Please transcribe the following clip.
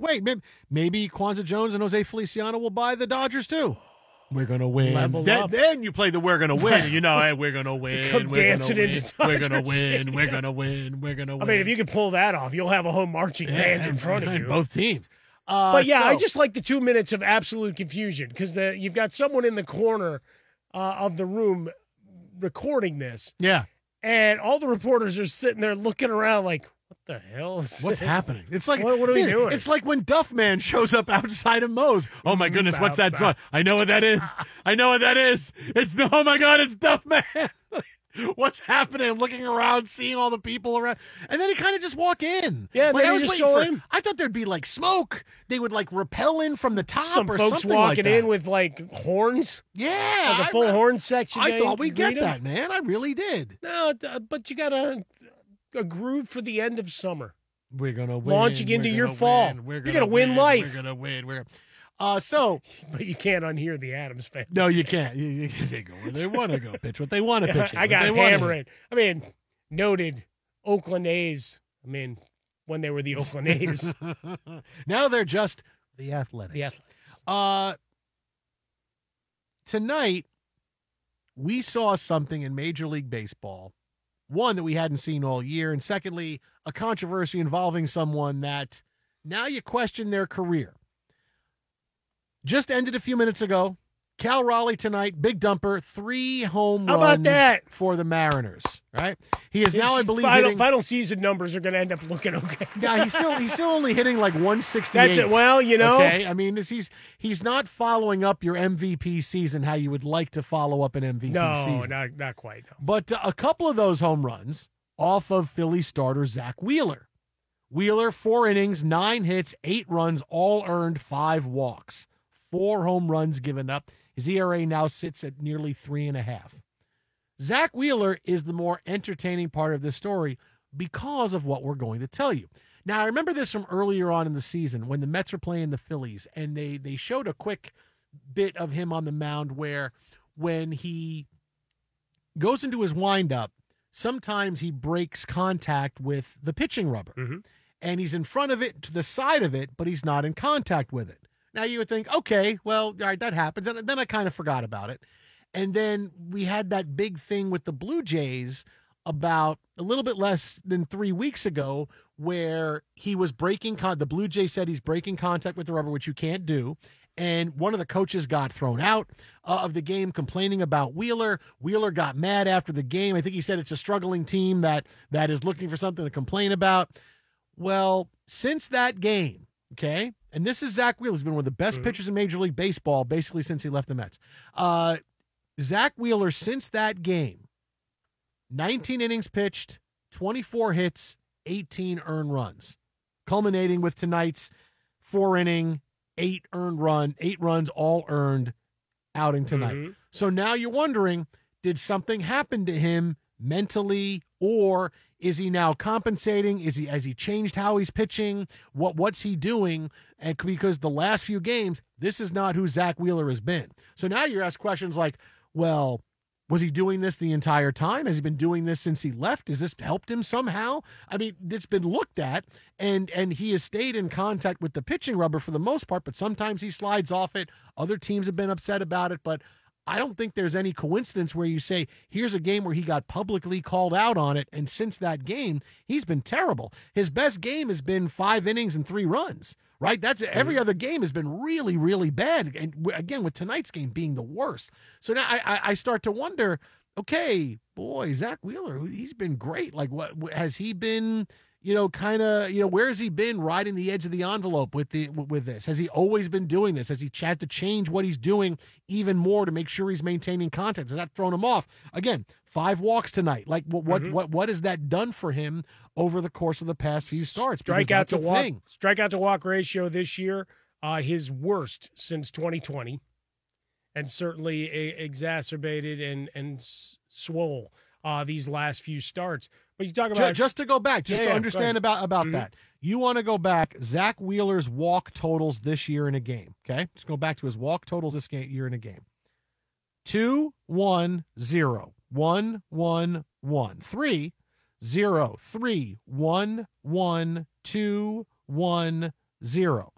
wait. Maybe Kwanzaa Jones and Jose Feliciano will buy the Dodgers too. We're going to win. Level up. Then you play the we're going to win. You know, hey, we're going to win. Come dancing into We're going to Dodger win. Stadium. We're going to win. We're going to win. I mean, if you could pull that off, you'll have a whole marching band in front of you. Both teams. But yeah, I just like the 2 minutes of absolute confusion because you've got someone in the corner of the room recording this. Yeah. And all the reporters are sitting there looking around like, what the hell is What's this? happening? It's like what are we doing? It's like when Duff Man shows up outside of Moe's. Oh my goodness, what's that song? I know what that is. I know what that is. Oh my God, it's Duff Man. What's happening? I'm looking around, seeing all the people around, and then he kind of just walk in. Yeah, like, then I was just waiting show for. him. I thought there'd be like smoke. They would like rappel in from the top. Some or folks something walking like that. in with like horns. Yeah, Like a full horn section. I thought we'd get greet 'em. that, man. I really did. No, but you got a groove for the end of summer. We're gonna win. Launching into We're your gonna fall. win. We're You're gonna win life. We're gonna win. But you can't unhear the Adams family. No, you can't. They go where they want to go. Pitch what they want to pitch. I got hammering. I mean, noted Oakland A's. I mean, when they were the Oakland A's. Now they're just the Athletics. The Athletics. Tonight, we saw something in Major League Baseball. One, that we hadn't seen all year. And secondly, a controversy involving someone that now you question their career. Just ended a few minutes ago. Cal Raleigh tonight, big dumper, 3 home How about runs that? for the Mariners. Right? He is now, I believe, final season numbers are going to end up looking okay. Yeah, he's still only hitting like 168. That's it. Well, you know. Okay, I mean, he's not following up your MVP season how you would like to follow up an MVP season. No, not quite. No. But a couple of those home runs off of Philly starter Zach Wheeler. Wheeler, 4 innings, 9 hits, 8 runs, all earned, 5 walks. 4 home runs given up. His ERA now sits at nearly 3.5. Zach Wheeler is the more entertaining part of this story because of what we're going to tell you. Now, I remember this from earlier on in the season when the Mets were playing the Phillies, and they showed a quick bit of him on the mound where when he goes into his windup, sometimes he breaks contact with the pitching rubber. Mm-hmm. And he's in front of it, to the side of it, but he's not in contact with it. Now, you would think, okay, well, all right, that happens. And then I kind of forgot about it. And then we had that big thing with the Blue Jays about a little bit less than 3 weeks ago where he was breaking the Blue Jays said he's breaking contact with the rubber, which you can't do. And one of the coaches got thrown out of the game complaining about Wheeler. Wheeler got mad after the game. I think he said it's a struggling team that is looking for something to complain about. Well, since that game, okay, and this is Zach Wheeler. He's been one of the best pitchers in Major League Baseball basically since he left the Mets. Zach Wheeler, since that game, 19 innings pitched, 24 hits, 18 earned runs, culminating with tonight's 4-inning, 8 runs, all earned outing tonight. Mm-hmm. So now you're wondering, did something happen to him mentally, or is he now compensating? Has he changed how he's pitching? What's he doing? And because the last few games, this is not who Zach Wheeler has been. So now you're asked questions like, well, was he doing this the entire time? Has he been doing this since he left? Has this helped him somehow? I mean, it's been looked at, and he has stayed in contact with the pitching rubber for the most part, but sometimes he slides off it. Other teams have been upset about it, but I don't think there's any coincidence where you say, here's a game where he got publicly called out on it, and since that game, he's been terrible. His best game has been 5 innings and 3 runs, right? That's every other game has been really, really bad. And again, with tonight's game being the worst. So now I start to wonder, okay, boy, Zach Wheeler, he's been great. Like, what has he been, kind of, where has he been riding the edge of the envelope with this? Has he always been doing this? Has he had to change what he's doing even more to make sure he's maintaining contact? Has that thrown him off? Again, 5 walks tonight. Like, what has that done for him over the course of the past few starts? Strikeout to walk ratio this year, his worst since 2020, and certainly exacerbated and swole these last few starts. But you talk about just to go back, to understand about that. You want to go back, Zach Wheeler's walk totals this year in a game. Okay, just go back to his walk totals this year in a game. 2, 1, 0, 1, 1, 1, 3, 0, 3, 1, 1, 2, 1, 0.